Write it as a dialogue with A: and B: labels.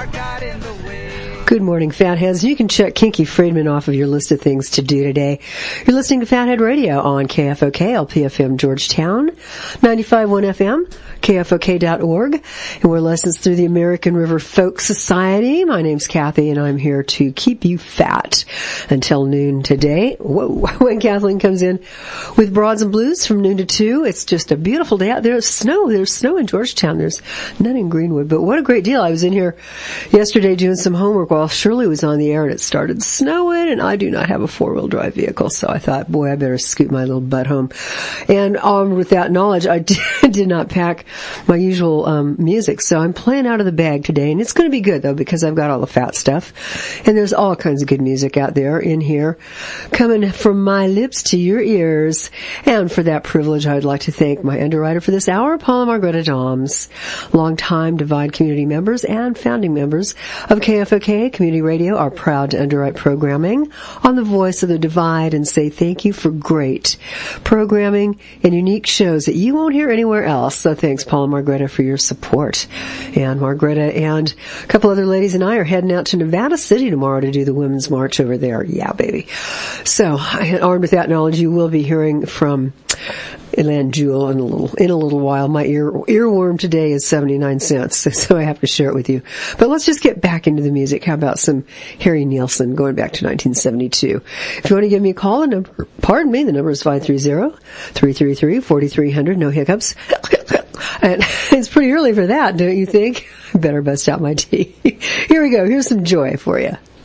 A: Good morning, Fatheads. You can check Kinky Friedman off of your list of things to do today. You're listening to Fathead Radio on KFOK, LPFM Georgetown, 95.1 FM, KFOK.org, and we're licensed through the American River Folk Society. My name's Kathy, and I'm here to keep you fat until noon today. Whoa, when Kathleen comes in with Broads and Blues from noon to 2. It's just a beautiful day out. There's snow in Georgetown. There's none in Greenwood, but what a great deal. I was in here yesterday doing some homework while Shirley was on the air, and it started snowing, and I do not have a four-wheel drive vehicle, so I thought, boy, I better scoot my little butt home. And with that knowledge, I did not pack my usual music, so I'm playing out of the bag today, and it's going to be good, though, because I've got all the fat stuff, and there's all kinds of good music out there in here, coming from my lips to your ears. And for that privilege, I would like to thank my underwriter for this hour, Paula Margareta Doms, longtime Divide community members and founding members of KFOK Community Radio are proud to underwrite programming on the Voice of the Divide and say thank you for great programming and unique shows that you won't hear anywhere else. So thanks, Paula Margareta, for your support. And Margareta and a couple other ladies and I are heading out to Nevada City tomorrow to do the Women's March over there. Yeah, baby. So, armed with that knowledge, you will be hearing from Elan Jewell in a little while. My earworm today is 79 cents, so I have to share it with you. But let's just get back into the music. How about some Harry Nilsson going back to 1972? If you want to give me a call, the number is 530-333-4300. No hiccups. And it's pretty early for that, don't you think? I better bust out my tea. Here we go. Here's some Joy for you.